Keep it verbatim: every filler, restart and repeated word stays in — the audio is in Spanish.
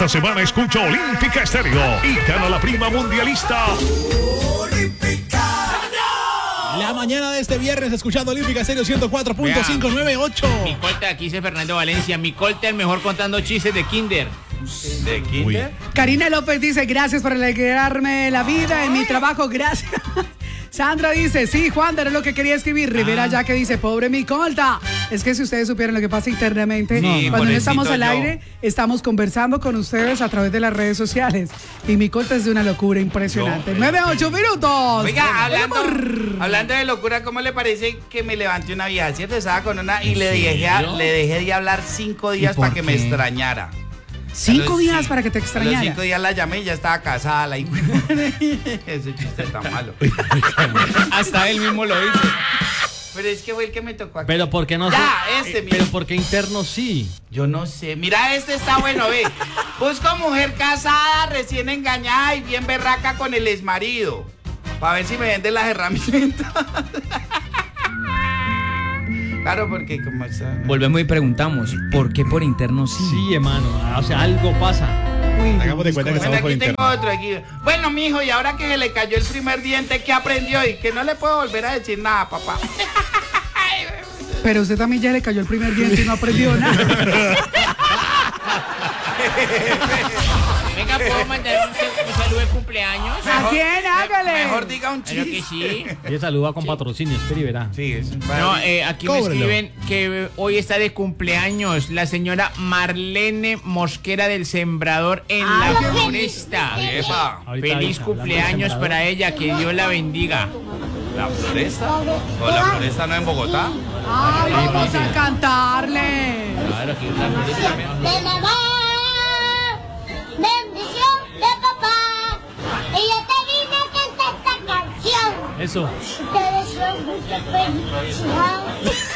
Esta semana escucha Olímpica Estéreo y gana la prima mundialista. La mañana de este viernes escuchando Olímpica Estéreo ciento cuatro punto cinco nueve ocho. Mi corte, aquí dice Fernando Valencia. Mi corte, el mejor contando chistes de Kinder. ¿De Kinder? Uy. Karina López dice, gracias por alegrarme la vida en mi trabajo, gracias. Sandra dice, sí, Juan, era lo que quería escribir. Rivera ya que dice, pobre mi colta. Es que si ustedes supieran lo que pasa internamente, Sí, cuando no estamos al yo. aire, estamos conversando con ustedes a través de las redes sociales. Y mi colta es de una locura impresionante. Yo, nueve a ocho minutos. Oiga, hablando, El amor. hablando de locura, ¿cómo le parece que me levanté una vieja? ¿Cierto? Estaba con una y le dejé, a- le dejé de hablar cinco días para que me extrañara. Cinco A los- días sí, para que te A los extrañara. cinco días la llamé y ya estaba casada. La hijo. Ese chiste está malo. Hasta él mismo lo dice. Pero es que fue el que me tocó aquí. Pero ¿por qué no? Ya, se- este, eh, mira. Pero ¿por qué interno sí? Yo no sé. Mira, este está bueno, ve. Busco mujer casada, recién engañada y bien berraca con el exmarido. Para ver si me venden las herramientas. Claro, porque como está... Volvemos y preguntamos, ¿por qué por interno sí? Sí, hermano. O sea, algo pasa. Hagamos de cuenta que Bueno, estamos por aquí tengo internet. otro aquí. Bueno, mijo, y ahora que se le cayó el primer diente, ¿qué aprendió? Y que no le puedo volver a decir nada, papá. Pero usted también ya le cayó el primer diente y no aprendió nada. Venga, ¿puedo mandar un, un saludo de cumpleaños? ¿A quién? Hágale. Mejor diga un Creo que chiste. sí. Ella saluda con patrocinio, espera y verá. Sí, es No, eh, aquí Cóbrelo. me escriben que hoy está de cumpleaños la señora Marlene Mosquera del Sembrador en la Floresta. Epa, Ahorita Feliz avisa, cumpleaños hablando de para ella, que Dios la bendiga. ¿la floresta? ¿O la floresta no en Bogotá? Ay, vamos a cantarle. Claro, aquí la Floresta. De mamá, bendición de papá. Y yo te vine a cantar esta canción. Eso. Te deseo mucha felicidad.